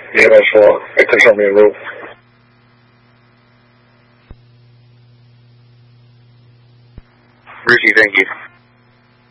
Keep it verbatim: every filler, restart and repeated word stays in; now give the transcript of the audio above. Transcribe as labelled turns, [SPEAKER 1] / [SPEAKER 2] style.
[SPEAKER 1] 明白说，在课上面录。Ruthie, thank you.